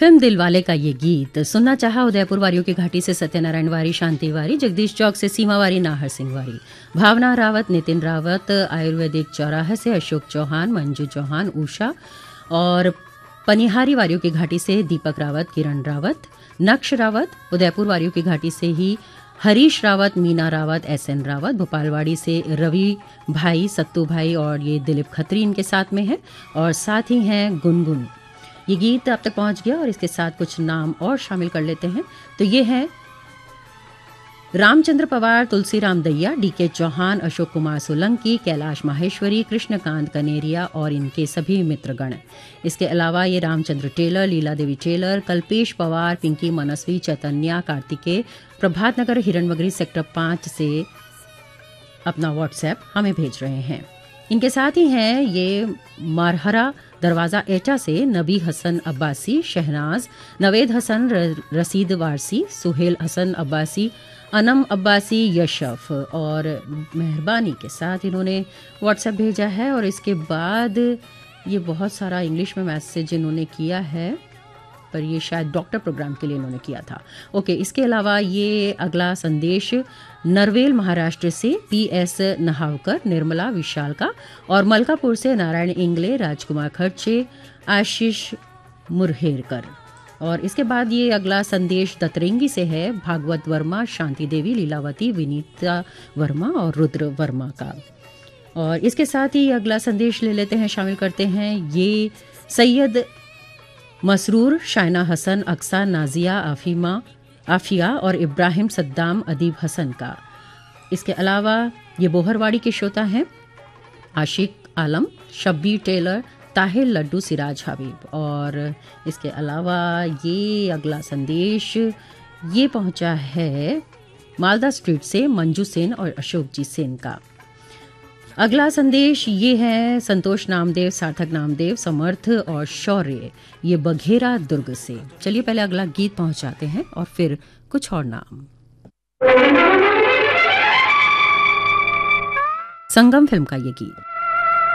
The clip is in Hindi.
फिल्म दिलवाले का ये गीत सुनना चाहा उदयपुर वारियों की घाटी से सत्यनारायण वारी, शांति वारी, जगदीश चौक से सीमा वारी, नाहर सिंह वारी, भावना रावत, नितिन रावत, आयुर्वेदिक चौराहे से अशोक चौहान, मंजू चौहान, उषा और पनिहारी वारियों की घाटी से दीपक रावत, किरण रावत, नक्श रावत, उदयपुर वारियों की घाटी से ही हरीश रावत, मीना रावत, एसएन रावत, भोपालवाड़ी से रवि भाई, सत्तू भाई और ये दिलीप खत्री इनके साथ में है और साथ ही हैं गुनगुन। ये गीत आप तक पहुंच गया और इसके साथ कुछ नाम और शामिल कर लेते हैं। तो ये है रामचंद्र पवार, तुलसीराम दैया, डीके चौहान, अशोक कुमार सोलंकी, कैलाश माहेश्वरी, कृष्णकांत कनेरिया और इनके सभी मित्रगण। इसके अलावा ये रामचंद्र टेलर, लीला देवी टेलर, कल्पेश पवार, पिंकी मनस्वी, चैतन्या, कार्तिकेय, प्रभात नगर हिरणमगरी सेक्टर 5 से अपना व्हाट्सएप हमें भेज रहे हैं। इनके साथ ही हैं ये मारहरा दरवाज़ा एटा से नबी हसन अब्बासी, शहनाज, नवेद हसन, रसीद वारसी, सुहेल हसन अब्बासी, अनम अब्बासी, यशफ और मेहरबानी के साथ इन्होंने व्हाट्सएप भेजा है। और इसके बाद ये बहुत सारा इंग्लिश में मैसेज इन्होंने किया है, पर ये शायद डॉक्टर प्रोग्राम के लिए इन्होंने किया था। ओके, इसके अलावा ये अगला संदेश नरवेल महाराष्ट्र से पीएस नहावकर, निर्मला विशाल का और मलकापुर से नारायण इंगले, राजकुमार खर्चे, आशीष मुरहेरकर। और इसके बाद ये अगला संदेश दतरेंगी से है भागवत वर्मा, शांति देवी, लीलावती, विनीता वर्मा और रुद्र वर्मा का। और इसके साथ ही अगला संदेश ले लेते हैं, शामिल करते हैं ये सैयद मसरूर, शायना हसन, अक्सा, नाजिया, आफिया और इब्राहिम सद्दाम अदीब हसन का। इसके अलावा ये बोहरवाड़ी के श्रोता हैं आशिक आलम, शब्बीर टेलर, ताहिर लड्डू, सिराज हबीब। और इसके अलावा ये अगला संदेश ये पहुंचा है मालदा स्ट्रीट से मंजू सेन और अशोक जी सेन का। अगला संदेश ये है संतोष नामदेव, सार्थक नामदेव, समर्थ और शौर्य, ये बघेरा दुर्ग से। चलिए पहले अगला गीत पहुंचाते हैं और फिर कुछ और नाम। संगम फिल्म का ये गीत।